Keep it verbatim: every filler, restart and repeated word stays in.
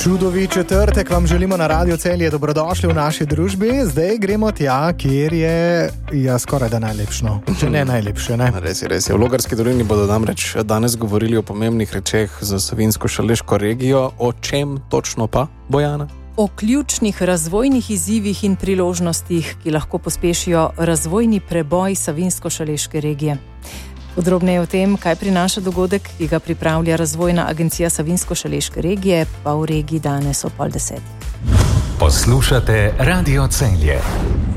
Čudovi četrtek vam želimo na Radio Celje, dobrodošli v naši družbi. Zdaj gremo tja, kjer je ja, skoraj da najlepšno, če ne najlepše. Ne? Res je, res je. V Logarski dolini bodo namreč danes govorili o pomembnih rečeh za Savinjsko-Šaleško regijo. O čem točno pa, Bojana? O ključnih razvojnih izzivih in priložnostih, ki lahko pospešijo razvojni preboj Savinjsko-Šaleške regije. Podrobneje o tem, kaj prinaša dogodek, ki ga pripravlja Razvojna agencija Savinjsko-Šaleške regije, pa v regiji danes o pol deset. Poslušate Radio Celje.